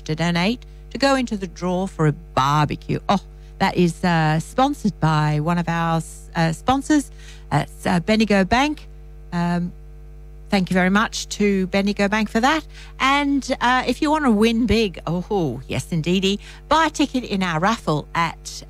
Wish to donate to go into the draw for a barbecue. Oh, that is sponsored by one of our sponsors. It's Bendigo Bank. Thank you very much to Bendigo Bank for that. And if you want to win big, oh, yes, indeedy, buy a ticket in our raffle at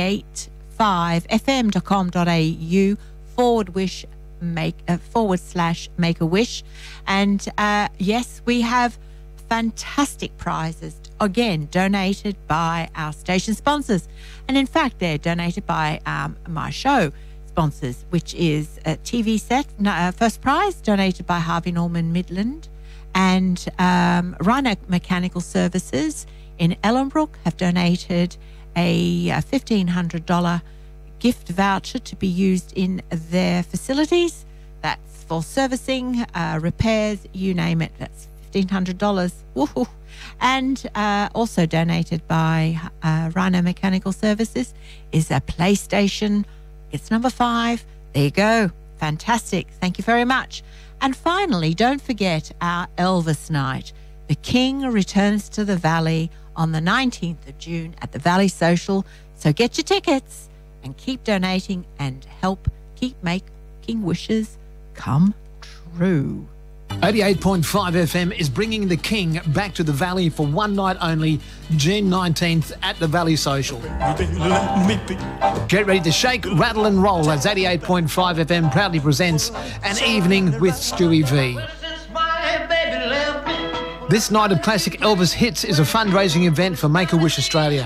885fm.com.au /make a wish. And yes, we have fantastic prizes, again, donated by our station sponsors. And in fact, they're donated by my show sponsors, which is a TV set. First prize donated by Harvey Norman Midland, and Rhino Mechanical Services in Ellenbrook have donated a $1,500 gift voucher to be used in their facilities. That's for servicing, repairs, you name it. That's $1,500. Woohoo! And also donated by Rhino Mechanical Services is a PlayStation. It's number 5. There you go. Fantastic. Thank you very much. And finally, don't forget our Elvis night. The King returns to the Valley on the 19th of June at the Valley Social. So get your tickets and keep donating and help keep making wishes come true. 88.5 FM is bringing the King back to the Valley for one night only, June 19th at the Valley Social. Get ready to shake, rattle and roll as 88.5 FM proudly presents An Evening with Stewie V. This night of classic Elvis hits is a fundraising event for Make-A-Wish Australia.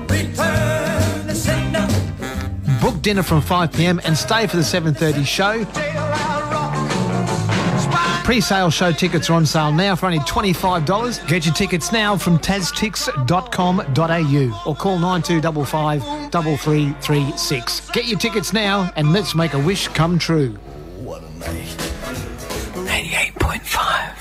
Book dinner from 5 p.m. and stay for the 7:30 show. Pre-sale show tickets are on sale now for only $25. Get your tickets now from taztix.com.au or call 9255 3336. Get your tickets now and let's make a wish come true. What a night. 88.5.